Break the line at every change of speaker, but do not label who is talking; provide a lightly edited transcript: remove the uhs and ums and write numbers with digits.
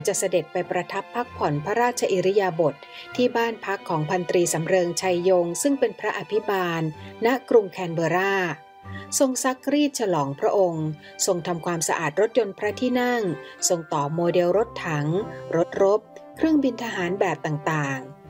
จะเสด็จไปประทับพักผ่อนพระราชอิริยาบถที่บ้านพักของพันตรีสำเริงชัยยงซึ่งเป็นพระอภิบาลณกรุงแคนเบอร์ราทรงซักรีดฉลองพระองค์ทรงทำความสะอาดรถยนต์พระที่นั่งทรงต่อโมเดลรถถังรถรบเครื่องบินทหารแบบต่างๆ